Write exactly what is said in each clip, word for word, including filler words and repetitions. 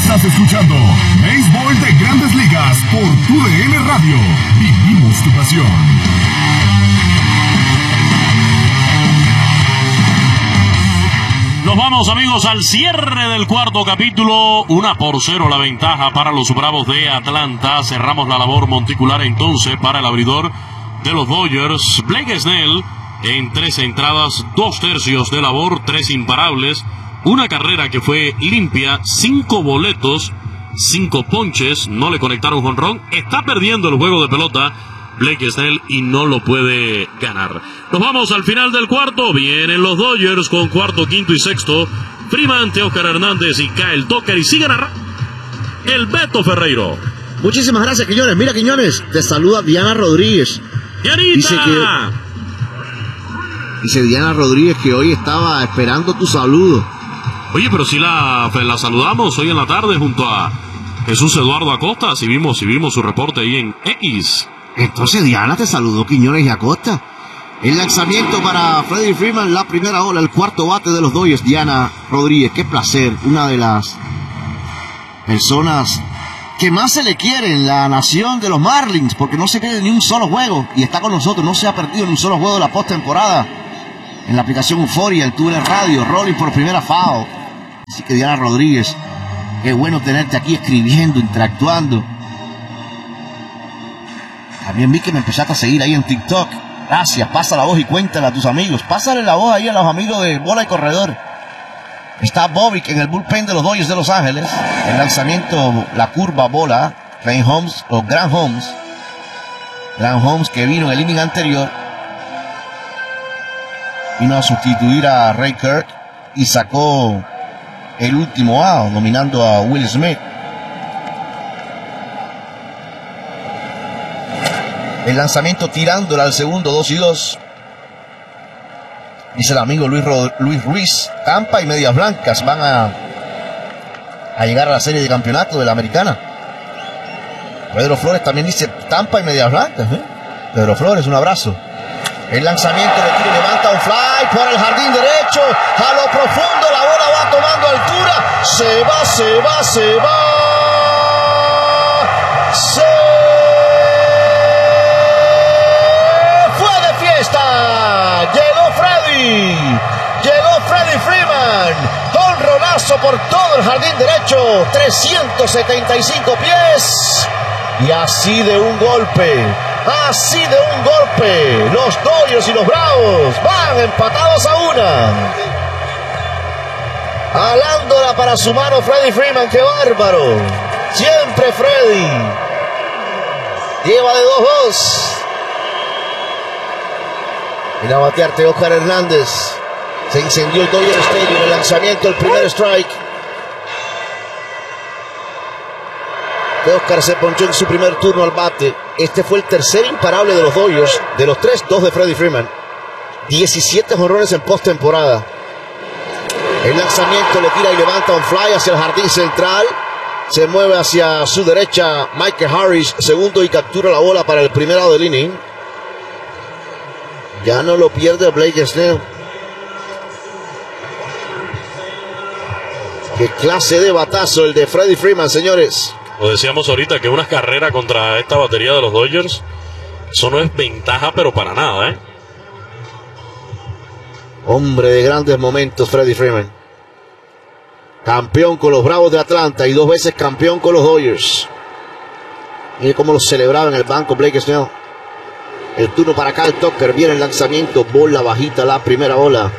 Estás escuchando Béisbol de Grandes Ligas por Tu D N Radio. Vivimos tu pasión. Nos vamos, amigos, al cierre del cuarto capítulo. Una por cero la ventaja para los Bravos de Atlanta. Cerramos la labor monticular entonces para el abridor de los Dodgers, Blake Snell, en tres entradas, dos tercios de labor, tres imparables, una carrera que fue limpia, cinco boletos, cinco ponches, no le conectaron jonrón. Está perdiendo el juego de pelota Blake Snell y no lo puede ganar. Nos vamos al final del cuarto. Vienen los Dodgers con cuarto, quinto y sexto. Freeman, Teóscar Hernández y Kyle Tucker. Y sigue narrando el Beto Ferreiro. Muchísimas gracias, Quiñones. Mira, Quiñones, te saluda Diana Rodríguez. ¡Dianita! Dice que, dice Diana Rodríguez que hoy estaba esperando tu saludo. Oye, pero si la, la saludamos hoy en la tarde junto a Jesús Eduardo Acosta. Si vimos, si vimos su reporte ahí en X. Entonces Diana te saludó, Quiñones y Acosta. El lanzamiento para Freddie Freeman, la primera ola, el cuarto bate de los Dodgers. Diana Rodríguez, qué placer, una de las personas que más se le quiere en la nación de los Marlins, porque no se pierde ni un solo juego y está con nosotros, no se ha perdido ni un solo juego de la postemporada. En la aplicación Euforia, el Túnel Radio, Rolling por primera foul. Así que Diana Rodríguez, qué bueno tenerte aquí escribiendo, interactuando. También vi que me empezaste a seguir ahí en TikTok. Gracias, pasa la voz y cuéntala a tus amigos. Pásale la voz ahí a los amigos de Bola y Corredor. Está Bobby en el bullpen de los Dodgers de Los Ángeles. El lanzamiento, la curva bola. Grant Holmes, o Grant Holmes. Grant Holmes que vino en el inning anterior. Vino a sustituir a Ray Kirk y sacó el último out, nominando a Will Smith. El lanzamiento tirándola al segundo, dos y dos. Dice el amigo Luis, Rod- Luis Ruiz, Tampa y Medias Blancas van a, a llegar a la serie de campeonato de la Americana. Pedro Flores también dice Tampa y Medias Blancas. ¿eh? Pedro Flores, un abrazo. El lanzamiento de tiro, levanta un fly por el jardín derecho. A lo profundo, la bola va tomando altura. Se va, se va, se va. Se Llegó Freddy, llegó Freddie Freeman, jonronazo por todo el jardín derecho, trescientos setenta y cinco pies, y así de un golpe, así de un golpe, los Dodgers y los Bravos van empatados a una. Alándola para su mano Freddie Freeman, qué bárbaro, siempre Freddy, lleva de dos dos. Y a batear Teóscar Hernández. Se incendió el Dodger Stadium. El lanzamiento, el primer strike. Teóscar se ponchó en su primer turno al bate. Este fue el tercer imparable de los Dodgers. De los tres, dos de Freddie Freeman. diecisiete jonrones en postemporada. El lanzamiento le tira y levanta un fly hacia el jardín central. Se mueve hacia su derecha Michael Harris, segundo, y captura la bola para el primer out del inning. Ya no lo pierde Blake Snell. Qué clase de batazo el de Freddie Freeman, señores. Lo decíamos ahorita que una carrera contra esta batería de los Dodgers, eso no es ventaja, pero para nada, ¿eh? Hombre de grandes momentos, Freddie Freeman. Campeón con los Bravos de Atlanta y dos veces campeón con los Dodgers. Mire cómo lo celebraba en el banco Blake Snell. El turno para Kyle Tucker, viene el lanzamiento, bola bajita, la primera bola.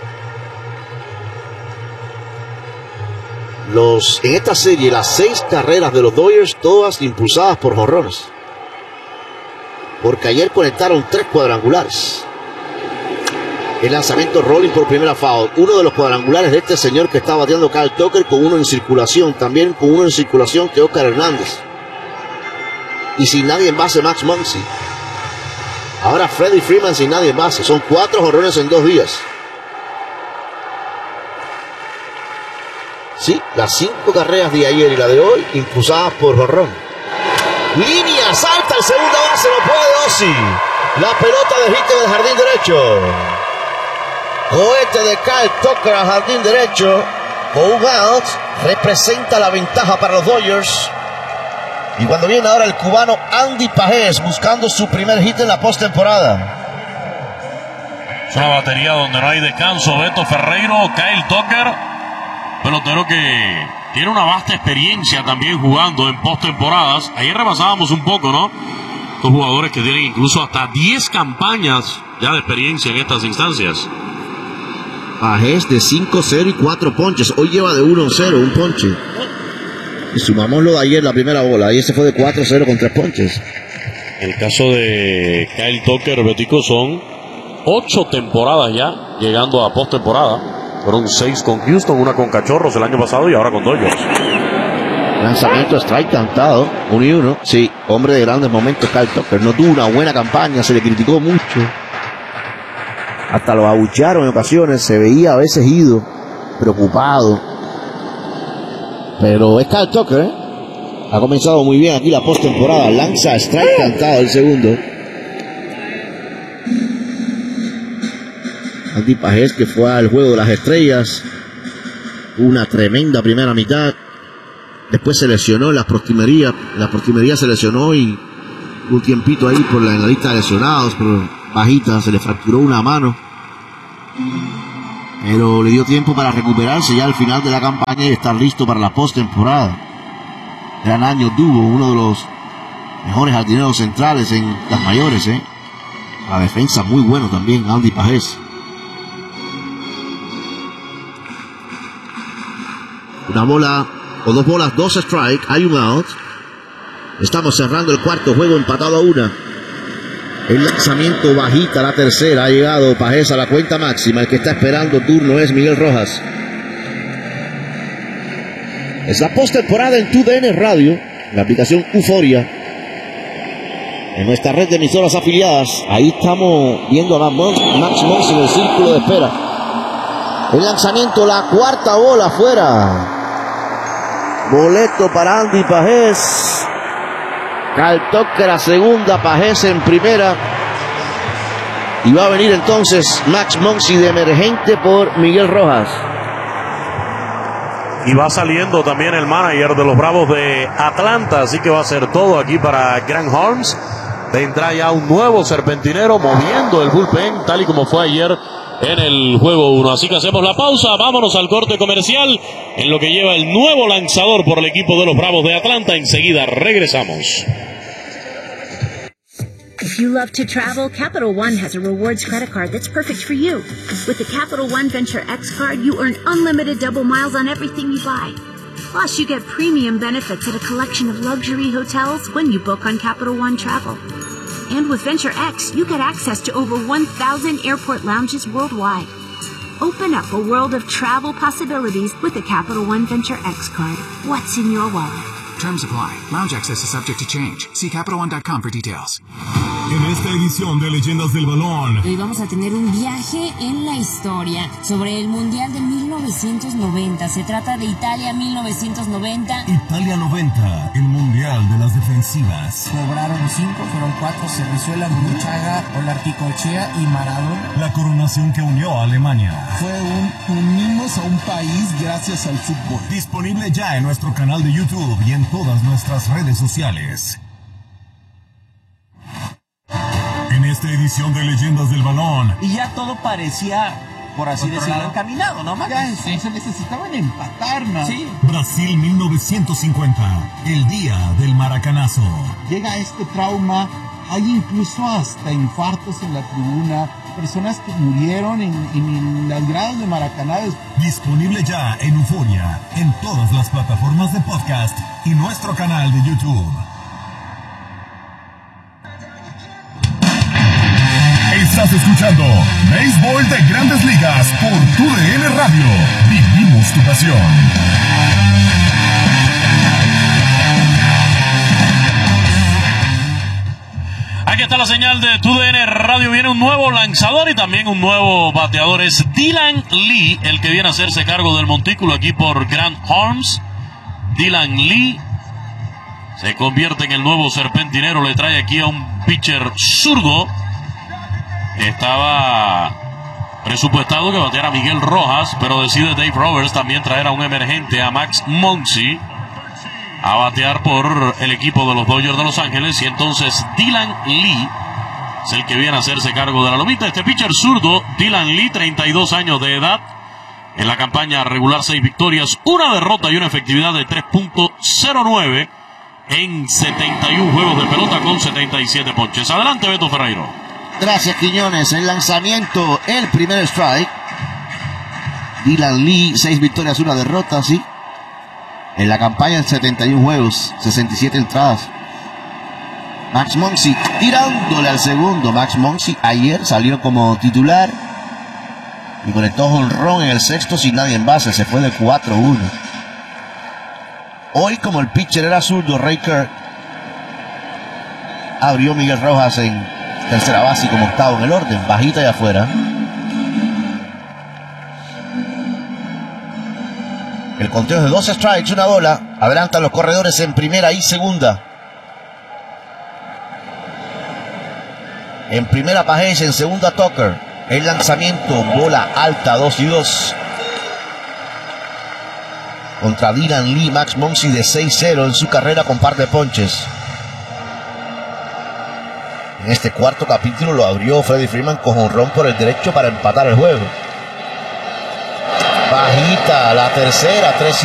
Los, en esta serie, las seis carreras de los Dodgers, todas impulsadas por jonrones. Porque ayer conectaron tres cuadrangulares. El lanzamiento rolling por primera foul. Uno de los cuadrangulares de este señor que está bateando Kyle Tucker, con uno en circulación. También con uno en circulación Teóscar Hernández. Y sin nadie en base, Max Muncy. Ahora Freddie Freeman sin nadie en base. Son cuatro jonrones en dos días. Sí, las cinco carreras de ayer y la de hoy impulsadas por jonrón. Línea, salta el segunda base, no puede Ozzy. La pelota de hit en el jardín derecho. Cohete de Kyle Tucker al jardín derecho. Go out representa la ventaja para los Dodgers. Y cuando viene ahora el cubano Andy Pajés buscando su primer hit en la postemporada. Es una batería donde no hay descanso. Beto Ferreiro, Kyle Tucker, pelotero que tiene una vasta experiencia también jugando en postemporadas. Ayer repasábamos un poco, ¿no? Estos jugadores que tienen incluso hasta diez campañas ya de experiencia en estas instancias. Pajés de cinco cero y cuatro ponches. Hoy lleva de uno cero, un ponche. Y sumamos lo de ayer, la primera bola. Ayer se fue de cuatro cero con tres ponches. En el caso de Kyle Tucker, Betico, son ocho temporadas ya llegando a postemporada. Fueron seis con Houston, una con Cachorros el año pasado y ahora con Dodgers. Lanzamiento strike cantado, uno y uno. Sí, hombre de grandes momentos, Kyle Tucker. No tuvo una buena campaña, se le criticó mucho. Hasta lo abuchearon en ocasiones, se veía a veces ido, preocupado. Pero es Kyle Tucker, ¿eh? Ha comenzado muy bien aquí la postemporada. Lanza strike cantado el segundo. Andy Pajés, que fue al juego de las estrellas. Una tremenda primera mitad. Después se lesionó en las prostimerías. La prostimería se lesionó y un tiempito ahí por la, en la lista de lesionados, pero bajita, se le fracturó una mano. Pero le dio tiempo para recuperarse ya al final de la campaña y estar listo para la postemporada. Gran año tuvo, uno de los mejores jardineros centrales en las mayores, ¿eh? La defensa muy bueno también, Andy Pajés. Una bola o dos bolas, dos strike, hay un out. Estamos cerrando el cuarto juego, empatado a una. El lanzamiento bajita, la tercera, ha llegado Pajés a la cuenta máxima. El que está esperando turno es Miguel Rojas. Es la postemporada en Tu D N Radio, la aplicación Euforia, en nuestra red de emisoras afiliadas. Ahí estamos viendo a Max Muncy en el círculo de espera. El lanzamiento, la cuarta bola afuera. Boleto para Andy Pajés. Kyle Tucker a segunda, Pajés en primera. Y va a venir entonces Max Muncy de emergente por Miguel Rojas. Y va saliendo también el manager de los Bravos de Atlanta, así que va a ser todo aquí para Grant Holmes. Vendrá ya un nuevo serpentinero moviendo el bullpen, tal y como fue ayer en el juego uno. Así que hacemos la pausa, vámonos al corte comercial, en lo que lleva el nuevo lanzador por el equipo de los Bravos de Atlanta. Enseguida regresamos. If you love to travel, Capital One has a rewards credit card that's perfect for you. With the Capital One Venture X card, you earn unlimited double miles on everything you buy. Plus, you get premium benefits at a collection of luxury hotels when you book on Capital One Travel. And with Venture X, you get access to over one thousand airport lounges worldwide. Open up a world of travel possibilities with the Capital One Venture X card. What's in your wallet? Terms apply. Lounge access is subject to change. See Capital One dot com for details. En esta edición de Leyendas del Balón, hoy vamos a tener un viaje en la historia sobre el Mundial de mil novecientos noventa. Se trata de Italia mil novecientos noventa. Italia noventa, el Mundial de las Defensivas. Cobraron cinco, fueron cuatro, Cerrizuela, Muchaga, Olarticochea y Maradona. La coronación que unió a Alemania. Fue un unimos a un país gracias al fútbol. Disponible ya en nuestro canal de YouTube y en todas nuestras redes sociales. En esta edición de Leyendas del Balón. Y ya todo parecía, por así decirlo, encaminado, ¿no, Max? Ya sí. Se necesitaban empatar, ¿no? Sí. Brasil mil novecientos cincuenta, el día del maracanazo. Llega este trauma, hay incluso hasta infartos en la tribuna, personas que murieron en, en las gradas de Maracaná. Disponible ya en Euforia, en todas las plataformas de podcast y nuestro canal de YouTube. Estás escuchando Béisbol de Grandes Ligas por Tu D N Radio. Vivimos tu pasión. Aquí está la señal de Tu D N Radio. Viene un nuevo lanzador y también un nuevo bateador. Es Dylan Lee, el que viene a hacerse cargo del montículo aquí por Grant Holmes. Dylan Lee se convierte en el nuevo serpentinero. Le trae aquí a un pitcher zurdo. Estaba presupuestado que bateara a Miguel Rojas, pero decide Dave Roberts también traer a un emergente, a Max Muncy, a batear por el equipo de los Dodgers de Los Ángeles. Y entonces Dylan Lee es el que viene a hacerse cargo de la lomita. Este pitcher zurdo, Dylan Lee, treinta y dos años de edad. En la campaña regular, seis victorias, una derrota y una efectividad de tres punto cero nueve en setenta y uno juegos de pelota con setenta y siete ponches. Adelante, Beto Ferreiro. Gracias, Quiñones. El lanzamiento, el primer strike. Dylan Lee, seis victorias, una derrota, sí. En la campaña en setenta y uno juegos, sesenta y siete entradas. Max Muncy tirándole al segundo. Max Muncy ayer salió como titular y conectó jonrón en el sexto sin nadie en base. Se fue de cuatro uno. Hoy, como el pitcher era zurdo, Ray Kerr abrió Miguel Rojas en tercera base y como octavo en el orden, bajita y afuera. El conteo es de dos strikes, una bola. Adelantan los corredores en primera y segunda. En primera Page, en segunda Tucker. El lanzamiento, bola alta, dos y dos. Contra Dylan Lee, Max Muncy de seis cero en su carrera con par de ponches. En este cuarto capítulo lo abrió Freddie Freeman con jonrón por el derecho para empatar el juego. Bajita, la tercera, tres